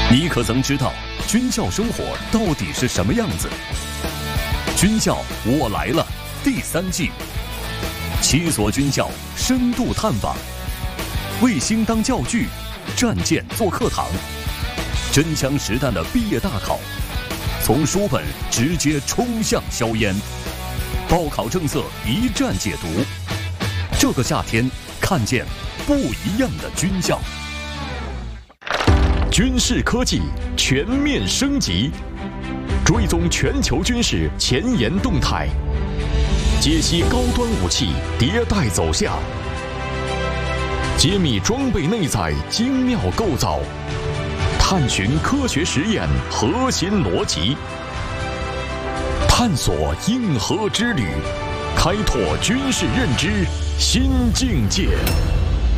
你可曾知道军校生活到底是什么样子？军校我来了第3季，7所军校深度探访，卫星当教具，战舰做课堂，真枪实弹的毕业大考，从书本直接冲向硝烟，报考政策一战解读。这个夏天，看见不一样的军校。军事科技全面升级，追踪全球军事前沿动态，解析高端武器迭代走向，揭秘装备内在精妙构造，探寻科学实验核心逻辑，探索硬核之旅，开拓军事认知新境界。